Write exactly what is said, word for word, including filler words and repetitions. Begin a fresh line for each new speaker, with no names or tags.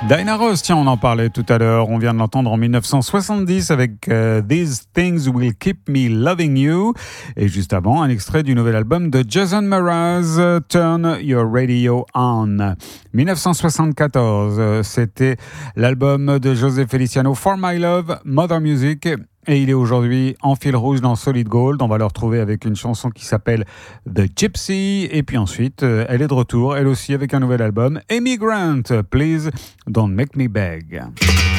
Diana Ross, tiens, on en parlait tout à l'heure. On vient de l'entendre en dix-neuf cent soixante-dix avec euh, These Things Will Keep Me Loving You. Et juste avant, un extrait du nouvel album de Jason Mraz, Turn Your Radio On. dix-neuf cent soixante-quatorze, c'était l'album de José Feliciano, For My Love, Mother Music. Et il est aujourd'hui en fil rouge dans Solid Gold. On va le retrouver avec une chanson qui s'appelle The Gypsy. Et puis ensuite, elle est de retour, elle aussi, avec un nouvel album. Amy Grant, Please Don't Make Me Beg.